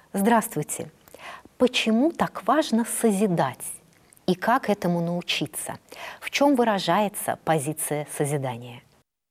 Здравствуйте! Почему так важно созидать? И как этому научиться? В чем выражается позиция созидания?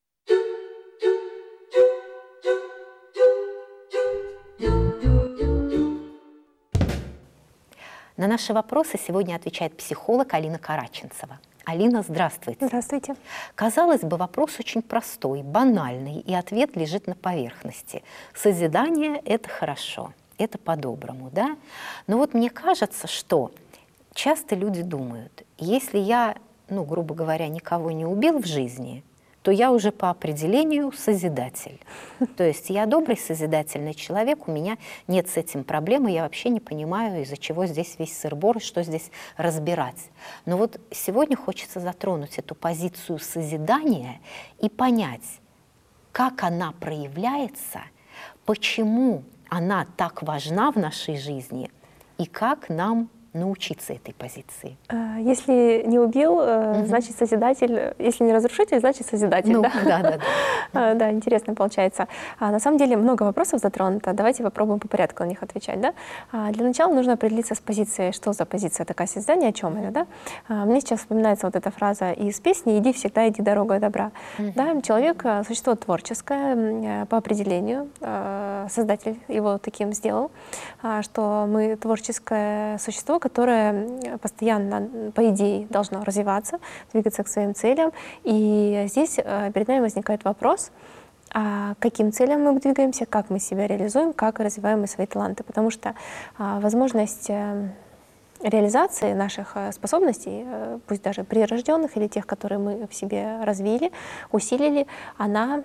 На наши вопросы сегодня отвечает психолог Алина Караченцева. Алина, здравствуйте. Здравствуйте. Казалось бы, вопрос очень простой, банальный, и ответ лежит на поверхности. Созидание – это хорошо, это по-доброму, да? Но вот мне кажется, что часто люди думают, если я, грубо говоря, никого не убил в жизни, то я уже по определению созидатель. То есть я добрый, созидательный человек, у меня нет с этим проблемы, я вообще не понимаю, из-за чего здесь весь сыр-бор и что здесь разбирать. Но вот сегодня хочется затронуть эту позицию созидания и понять, как она проявляется, почему она так важна в нашей жизни и как нам научиться этой позиции. Если не убил, значит созидатель, если не разрушитель, значит созидатель. Да? Да, интересно получается. На самом деле много вопросов затронуто, давайте попробуем по порядку на них отвечать. Да? Для начала нужно определиться с позицией, что за позиция такая созидания, о чем она. Да? Мне сейчас вспоминается вот эта фраза из песни «Иди всегда, иди дорогой добра». Да? Человек — существо творческое по определению, создатель его таким сделал, что мы творческое существо, которое постоянно, по идее, должно развиваться, двигаться к своим целям. И здесь перед нами возникает вопрос, к каким целям мы двигаемся, как мы себя реализуем, как развиваем мы свои таланты. Потому что возможность реализации наших способностей, пусть даже прирожденных или тех, которые мы в себе развили, усилили, она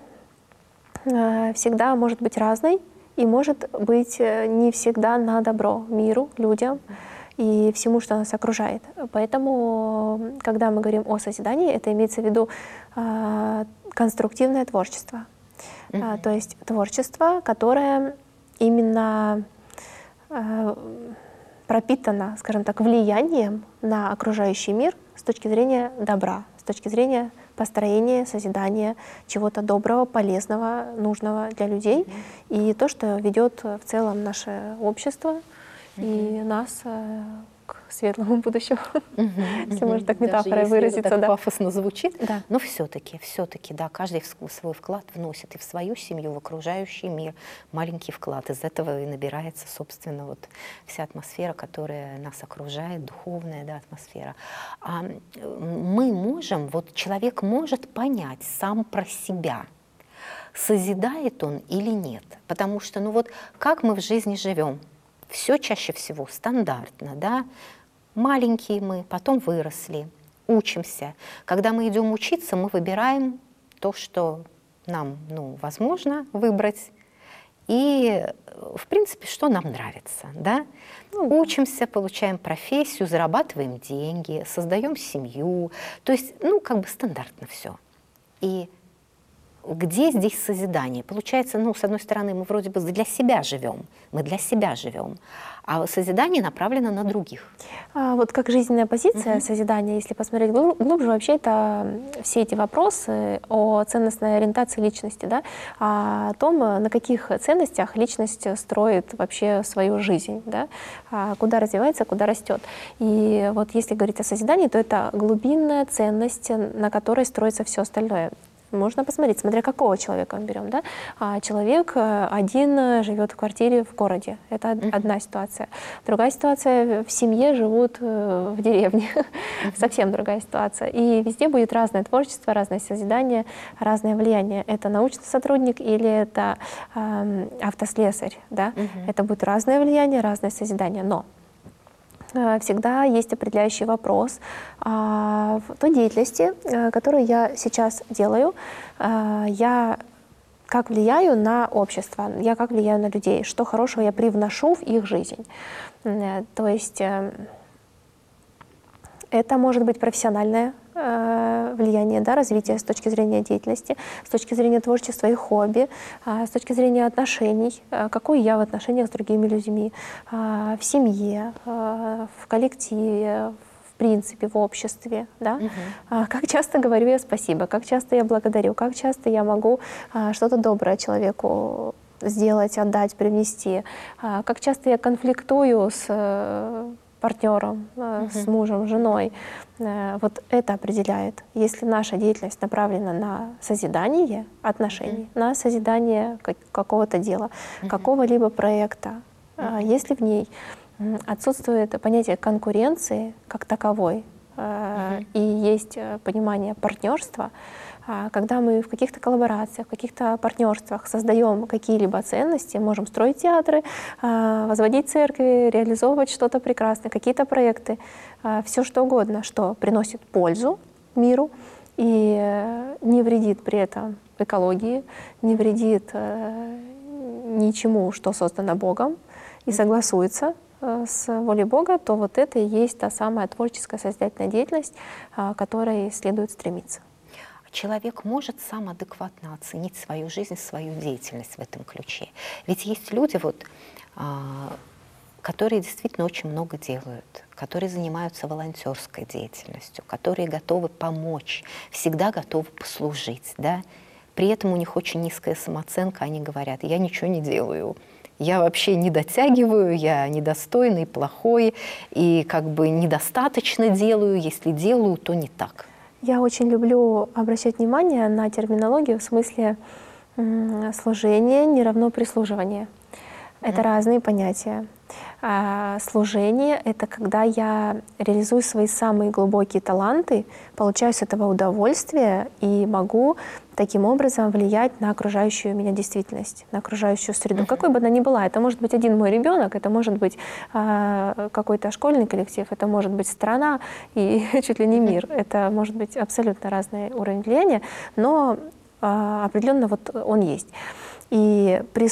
всегда может быть разной и может быть не всегда на добро миру, людям и всему, что нас окружает. Поэтому, когда мы говорим о созидании, это имеется в виду конструктивное творчество. То есть творчество, которое именно пропитано, скажем так, влиянием на окружающий мир с точки зрения добра, с точки зрения построения, созидания чего-то доброго, полезного, нужного для людей. И то, что ведет в целом наше общество и нас к светлому будущему, если можно так метафорой выразиться. Так пафосно звучит, да. Но все-таки, да, каждый свой вклад вносит и в свою семью, в окружающий мир, маленький вклад. Из этого и набирается, собственно, вот вся атмосфера, которая нас окружает, духовная, да, атмосфера. Мы можем, вот человек может понять сам про себя, созидает он или нет. Потому что, как мы в жизни живем? Все чаще всего стандартно, да? Маленькие мы, потом выросли, учимся. Когда мы идем учиться, мы выбираем то, что нам, возможно выбрать, и, в принципе, что нам нравится, да? Учимся, получаем профессию, зарабатываем деньги, создаем семью. То есть, стандартно все. И где здесь созидание? Получается, с одной стороны, мы вроде бы для себя живем, а созидание направлено на других. Вот как жизненная позиция созидания, если посмотреть глубже, вообще это все эти вопросы о ценностной ориентации личности, да? О том, на каких ценностях личность строит вообще свою жизнь, да? Куда развивается, куда растет. И вот если говорить о созидании, то это глубинная ценность, на которой строится все остальное. Можно посмотреть, смотря какого человека мы берем. Да? Человек один живет в квартире в городе. Это одна ситуация. Другая ситуация — в семье живут в деревне. Совсем другая ситуация. И везде будет разное творчество, разное созидание, разное влияние. Это научный сотрудник или это автослесарь. Да? Это будет разное влияние, разное созидание. Но всегда есть определяющий вопрос в той деятельности, которую я сейчас делаю. Я как влияю на общество, я как влияю на людей, что хорошего я привношу в их жизнь. То есть это может быть профессиональное влияние, да, развитие с точки зрения деятельности, с точки зрения творчества и хобби, с точки зрения отношений, какой я в отношениях с другими людьми, в семье, в коллективе, в принципе, в обществе. Да? Как часто говорю я спасибо, как часто я благодарю, как часто я могу что-то доброе человеку сделать, отдать, привнести. Как часто я конфликтую с партнером, с мужем, женой. Вот это определяет. Если наша деятельность направлена на созидание отношений, на созидание какого-то дела, какого-либо проекта, если в ней отсутствует понятие конкуренции как таковой, и есть понимание партнерства, когда мы в каких-то коллаборациях, в каких-то партнерствах создаем какие-либо ценности, можем строить театры, возводить церкви, реализовывать что-то прекрасное, какие-то проекты, все что угодно, что приносит пользу миру и не вредит при этом экологии, не вредит ничему, что создано Богом, и согласуется с волей Бога, то вот это и есть та самая творческая созидательная деятельность, к которой следует стремиться. Человек может сам адекватно оценить свою жизнь, свою деятельность в этом ключе. Ведь есть люди, которые действительно очень много делают, которые занимаются волонтерской деятельностью, которые готовы помочь, всегда готовы послужить. Да? При этом у них очень низкая самооценка, они говорят: я ничего не делаю. Я вообще не дотягиваю, я недостойный, плохой, и как бы недостаточно делаю, если делаю, то не так. Я очень люблю обращать внимание на терминологию в смысле служение не равно прислуживание. Это разные понятия. Служение — это когда я реализую свои самые глубокие таланты, получаю с этого удовольствие и могу таким образом влиять на окружающую меня действительность, на окружающую среду, какой бы она ни была. Это может быть один мой ребенок, это может быть какой-то школьный коллектив, это может быть страна и чуть ли не мир. Это может быть абсолютно разный уровень влияния, но определенно вот он есть. И